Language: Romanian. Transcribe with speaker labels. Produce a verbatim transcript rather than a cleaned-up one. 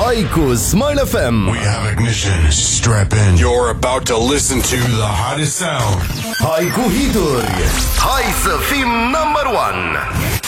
Speaker 1: Hai cu Smile F M.
Speaker 2: We have ignition. Strap in.
Speaker 3: You're about to listen to
Speaker 2: The hottest sound.
Speaker 1: Hai cu hituri. Hai să fim number one.